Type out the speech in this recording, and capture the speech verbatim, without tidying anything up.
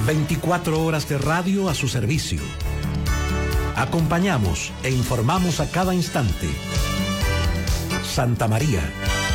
veinticuatro horas de radio a su servicio. Acompañamos e informamos a cada instante. Santa María,